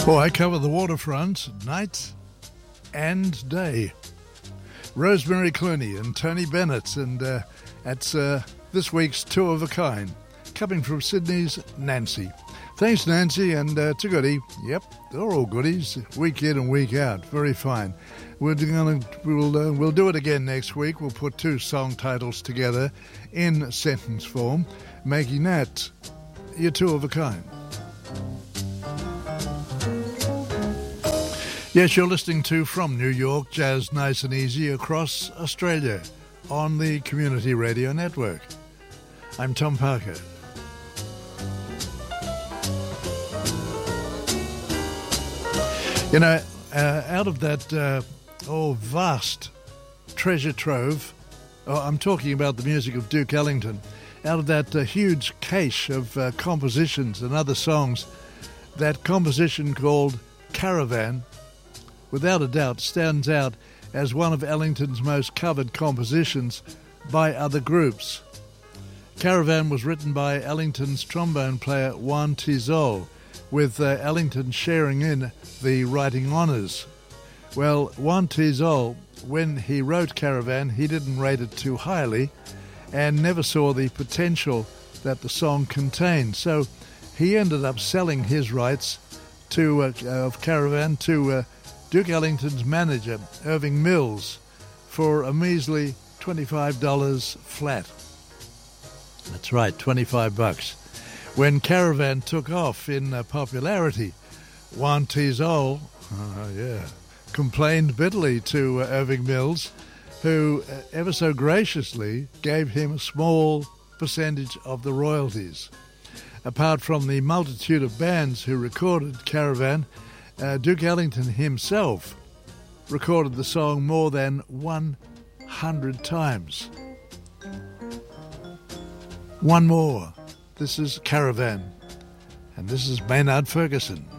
Oh, I cover the waterfront night and day. Rosemary Clooney and Tony Bennett, and that's this week's Two of a Kind, coming from Sydney's Nancy. Thanks, Nancy, and to Goody. Yep, they're all goodies, week in and week out. Very fine. We'll do it again next week. We'll put two song titles together in sentence form, making that your Two of a Kind. Yes, you're listening to From New York, Jazz Nice and Easy across Australia on the Community Radio Network. I'm Tom Parker. You know, out of that vast treasure trove, I'm talking about the music of Duke Ellington, out of that huge cache of compositions and other songs, that composition called Caravan, without a doubt, stands out as one of Ellington's most covered compositions by other groups. Caravan was written by Ellington's trombone player Juan Tizol, with Ellington sharing in the writing honours. Well, Juan Tizol, when he wrote Caravan, he didn't rate it too highly and never saw the potential that the song contained. So he ended up selling his rights of Caravan to Duke Ellington's manager, Irving Mills, for a measly $25 flat. That's right, $25. When Caravan took off in popularity, Juan Tizol, complained bitterly to Irving Mills, who ever so graciously gave him a small percentage of the royalties. Apart from the multitude of bands who recorded Caravan, Duke Ellington himself recorded the song more than 100 times. One more. This is Caravan, and this is Maynard Ferguson.